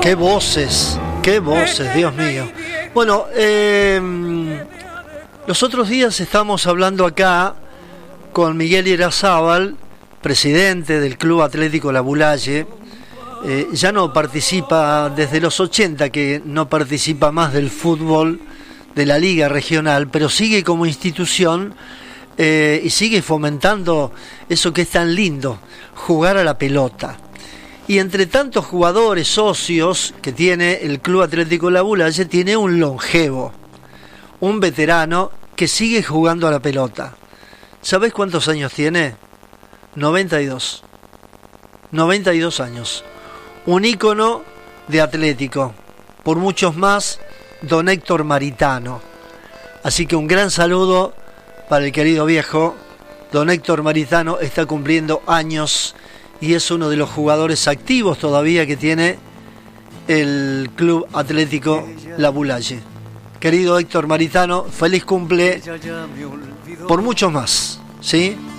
qué voces, Dios mío. Bueno, los otros días estábamos hablando acá con Miguel Irazábal, presidente del Club Atlético La Bulaye. Ya no participa desde los 80, que no participa más del fútbol de la liga regional, pero sigue como institución y sigue fomentando eso que es tan lindo, jugar a la pelota. Y entre tantos jugadores, socios que tiene el Club Atlético La Bulaye, tiene un longevo, un veterano que sigue jugando a la pelota. ¿Sabés cuántos años tiene? 92 años. Un ícono de Atlético, por muchos más, don Héctor Maritano. Así que un gran saludo para el querido viejo. Don Héctor Maritano está cumpliendo años y es uno de los jugadores activos todavía que tiene el Club Atlético La Bulaye. Querido Héctor Maritano, feliz cumple por muchos más, ¿sí?